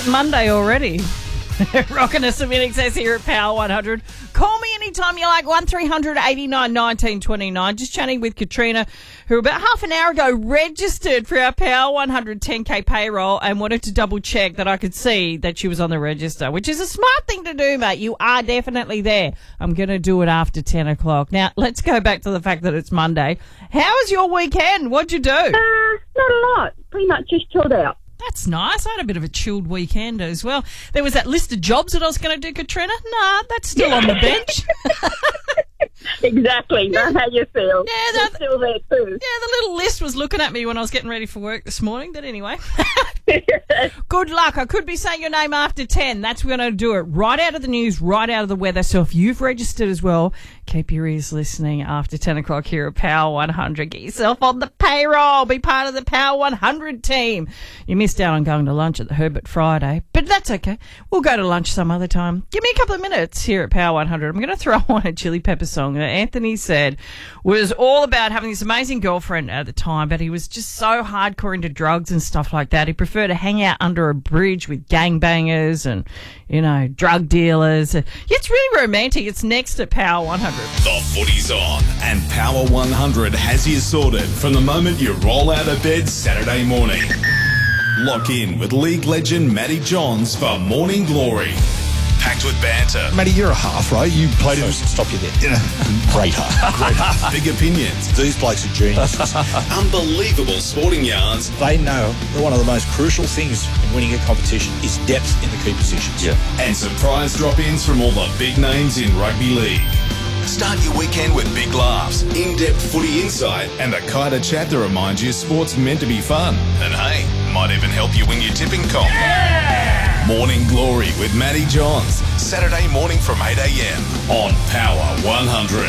Monday already. Rocking us some excess here at Power 100. Call me anytime you like, 1300 89 19 29. Just chatting with Katrina, who about half an hour ago registered for our Power 100 10K payroll and wanted to double check that I could see that she was on the register, which is a smart thing to do, mate. You are definitely there. I'm going to do it after 10 o'clock. Now, let's go back to the fact that it's Monday. How was your weekend? What'd you do? Not a lot. Pretty much just chilled out. That's nice. I had a bit of a chilled weekend as well. There was that list of jobs that I was going to do, Katrina. Nah, that's still on the bench. Exactly. Know how you feel. Yeah, You're still there too. Yeah, the little list was looking at me when I was getting ready for work this morning. But anyway, good luck. I could be saying your name after 10. That's when I do it. Right out of the news, right out of the weather. So if you've registered as well, keep your ears listening after 10 o'clock here at Power 100. Get yourself on the payroll. Be part of the Power 100 team. You missed out on going to lunch at the Herbert Friday, but that's okay. We'll go to lunch some other time. Give me a couple of minutes here at Power 100. I'm going to throw on a Chili Pepper song that Anthony said was all about having this amazing girlfriend at the time, but he was just so hardcore into drugs and stuff like that. He preferred to hang out under a bridge with gangbangers and, you know, drug dealers. It's really romantic. It's next at Power 100. The footy's on, and Power 100 has you sorted from the moment you roll out of bed Saturday morning. Lock in with league legend Matty Johns for Morning Glory. Packed with banter. Matty, you're a half, right? You played him. Stop you there. Great half. Big opinions. These blokes are geniuses. Unbelievable sporting yarns. They know that one of the most crucial things in winning a competition is depth in the key positions. Yeah. And surprise drop-ins from all the big names in rugby league. Start your weekend with big laughs, in-depth footy insight, and the kind of chat that reminds you sport's meant to be fun. And hey, might even help you win your tipping comp. Yeah! Morning Glory with Matty Johns, Saturday morning from 8 a.m. on Power 100.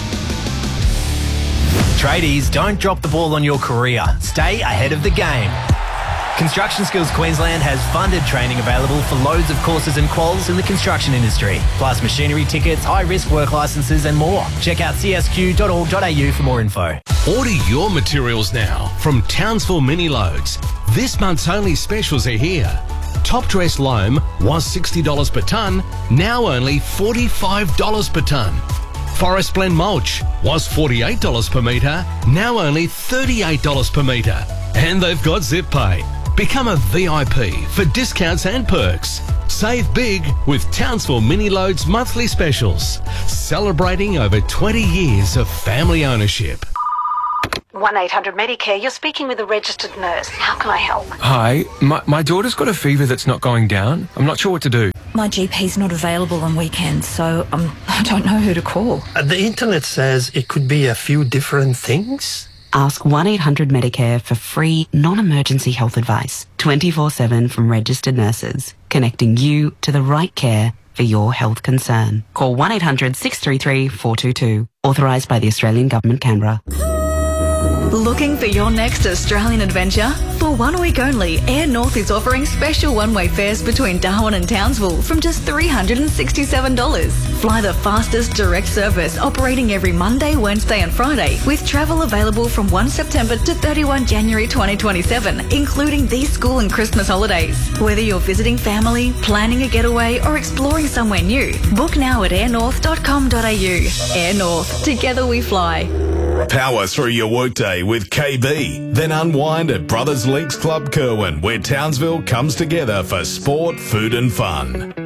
Tradies, don't drop the ball on your career. Stay ahead of the game. Construction Skills Queensland has funded training available for loads of courses and quals in the construction industry, plus machinery tickets, high-risk work licences and more. Check out csq.org.au for more info. Order your materials now from Townsville Mini Loads. This month's only specials are here. Top dress loam was $60 per tonne, now only $45 per tonne. Forest blend mulch was $48 per metre, now only $38 per metre. And they've got Zip Pay. Become a VIP for discounts and perks. Save big with Townsville Mini Loads monthly specials. Celebrating over 20 years of family ownership. 1-800-Medicare, you're speaking with a registered nurse. How can I help? Hi, my daughter's got a fever that's not going down. I'm not sure what to do. My GP's not available on weekends, so I don't know who to call. The internet says it could be a few different things. Ask 1-800-Medicare for free, non-emergency health advice, 24/7 from registered nurses, connecting you to the right care for your health concern. Call 1-800-633-422. Authorised by the Australian Government, Canberra. Looking for your next Australian adventure? For 1 week only, Air North is offering special one-way fares between Darwin and Townsville from just $367. Fly the fastest direct service operating every Monday, Wednesday and Friday, with travel available from 1 September to 31 January 2027, including these school and Christmas holidays. Whether you're visiting family, planning a getaway or exploring somewhere new, book now at airnorth.com.au. Air North, together we fly. Power through your workday with KB. Then unwind at Brothers Leagues Club Kerwin, where Townsville comes together for sport, food and fun.